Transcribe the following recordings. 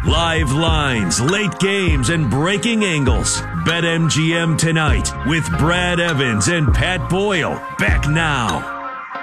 Live lines, late games, and breaking angles. BetMGM tonight with Brad Evans and Pat Boyle. Back now.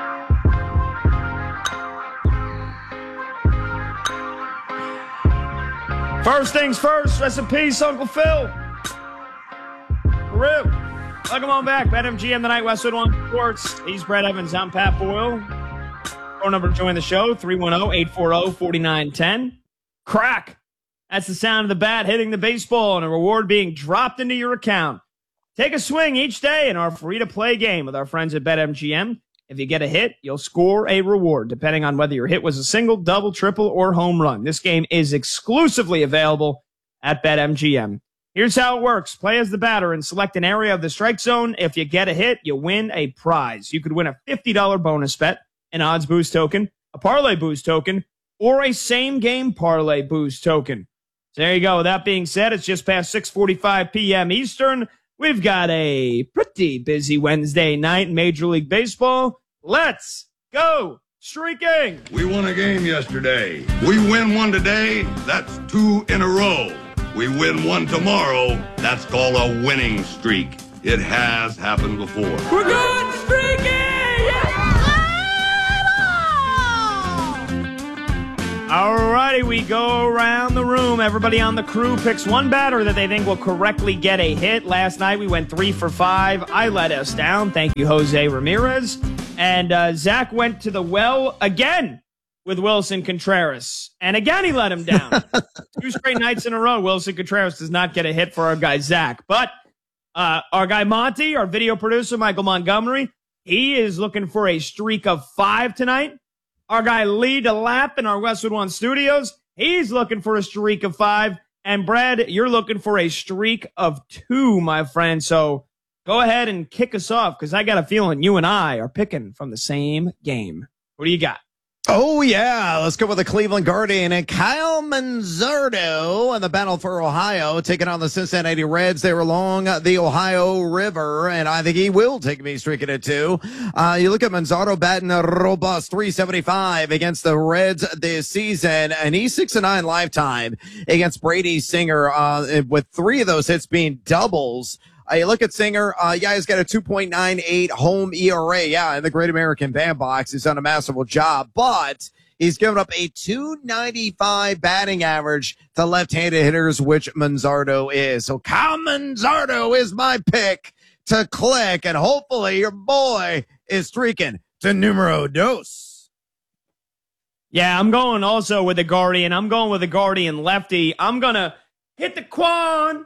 First things first, rest in peace, Uncle Phil. For real. Welcome on back. BetMGM tonight, Westwood One Sports. He's Brad Evans. I'm Pat Boyle. Phone number to join the show, 310-840-4910. Crack. That's the sound of the bat hitting the baseball and a reward being dropped into your account. Take a swing each day in our free-to-play game with our friends at BetMGM. If you get a hit, you'll score a reward, depending on whether your hit was a single, double, triple, or home run. This game is exclusively available at BetMGM. Here's how it works. Play as the batter and select an area of the strike zone. If you get a hit, you win a prize. You could win a $50 bonus bet, an odds boost token, a parlay boost token, or a same-game parlay boost token. So there you go. With that being said, it's just past 6:45 p.m. Eastern. We've got a pretty busy Wednesday night in Major League Baseball. Let's go streaking. We won a game yesterday. We win one today, that's 2 in a row. We win one tomorrow, that's called a winning streak. It has happened before. We're going streaking! Yeah! All righty, we go around the room. Everybody on the crew picks one batter that they think will correctly get a hit. Last night, we went 3 for 5. I let us down. Thank you, Jose Ramirez. And Zach went to the well again with Wilson Contreras. And again, he let him down. 2 straight nights in a row, Wilson Contreras does not get a hit for our guy, Zach. But our guy, Monty, our video producer, Michael Montgomery, he is looking for a streak of 5 tonight. Our guy, Lee DeLapp in our Westwood One studios, he's looking for a streak of 5. And Brad, you're looking for a streak of 2, my friend. So go ahead and kick us off, because I got a feeling you and I are picking from the same game. What do you got? Oh, yeah. Let's go with the Cleveland Guardian and Kyle Manzardo in the battle for Ohio, taking on the Cincinnati Reds. They're along the Ohio River, and I think he will take me streaking at 2. You look at Manzardo batting a robust 375 against the Reds this season, and he's 6-9 lifetime against Brady Singer, with 3 of those hits being doubles. You look at Singer, he's got a 2.98 home ERA. Yeah, in the Great American Bandbox, he's done a masterful job, but he's given up a 295 batting average to left-handed hitters, which Manzardo is. So Kyle Manzardo is my pick to click, and hopefully your boy is streaking to numero dos. Yeah, I'm going also with the Guardian. I'm going with the Guardian lefty. I'm going to hit the Quan.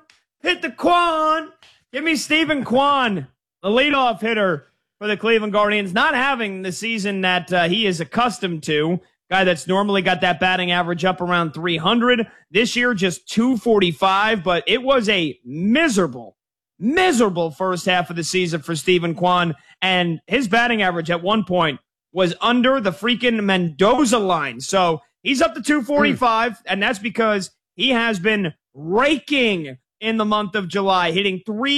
Give me Stephen Kwan, the leadoff hitter for the Cleveland Guardians, not having the season that he is accustomed to. Guy that's normally got that batting average up around 300. This year, just 245, but it was a miserable first half of the season for Stephen Kwan, and his batting average at one point was under the freaking Mendoza line. So he's up to 245, and that's because he has been raking in the month of July, hitting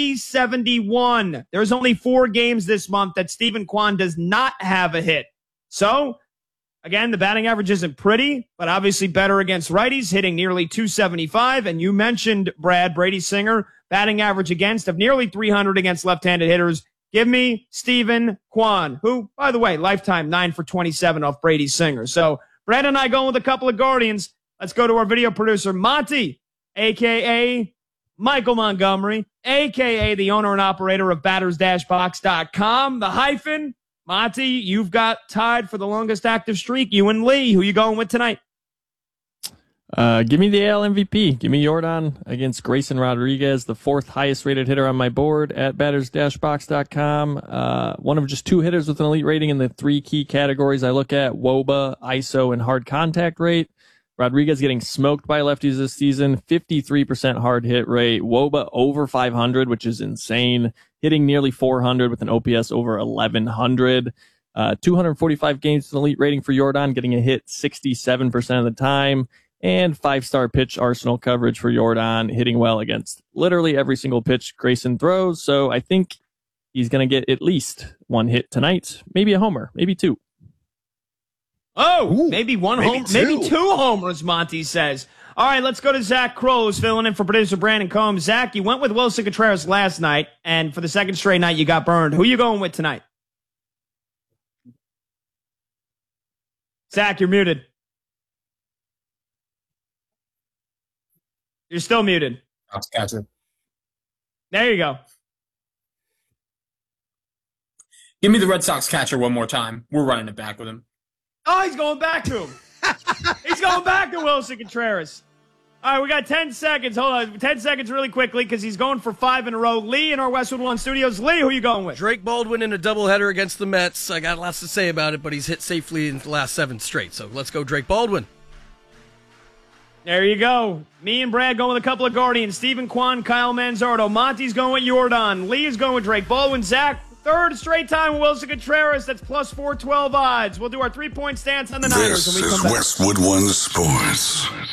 371. There's only 4 games this month that Stephen Kwan does not have a hit. So, again, the batting average isn't pretty, but obviously better against righties, hitting nearly 275. And you mentioned, Brad, Brady Singer, batting average against of nearly 300 against left-handed hitters. Give me Stephen Kwan, who, by the way, lifetime 9 for 27 off Brady Singer. So, Brad and I going with a couple of Guardians. Let's go to our video producer, Monty, a.k.a. Michael Montgomery, a.k.a. the owner and operator of batters-box.com. The hyphen, Monty, you've got tied for the longest active streak. You and Lee, who you going with tonight? Give me the AL MVP. Give me Jordan against Grayson Rodriguez, the 4th highest rated hitter on my board at batters-box.com. One of just 2 hitters with an elite rating in the 3 key categories I look at: WOBA, ISO, and hard contact rate. Rodriguez getting smoked by lefties this season, 53% hard hit rate, WOBA over 500, which is insane, hitting nearly 400 with an OPS over 1100. 245 games with an elite rating for Jordan, getting a hit 67% of the time, and 5-star pitch arsenal coverage for Jordan, hitting well against literally every single pitch Grayson throws. So I think he's going to get at least 1 hit tonight, maybe a homer, maybe 2. Oh, maybe 1 home, maybe 2 homers, Monty says. All right, let's go to Zach Crowes, filling in for producer Brandon Combs. Zach, you went with Wilson Contreras last night, and for the second straight night, you got burned. Who are you going with tonight? Zach, you're muted. You're still muted. Catcher. There you go. Give me the Red Sox catcher one more time. We're running it back with him. Oh, he's going back to him. He's going back to Wilson Contreras. All right, we got 10 seconds. Hold on. 10 seconds really quickly because he's going for 5 in a row. Lee in our Westwood One studios. Lee, who are you going with? Drake Baldwin in a doubleheader against the Mets. I got lots to say about it, but he's hit safely in the last 7 straight. So let's go Drake Baldwin. There you go. Me and Brad going with a couple of Guardians. Stephen Kwan, Kyle Manzardo. Monty's going with Jordan. Lee is going with Drake Baldwin. Zach, third straight time with Wilson Contreras. That's plus 412 odds. We'll do our 3-point stance on the Niners This when we is come back. Westwood One Sports.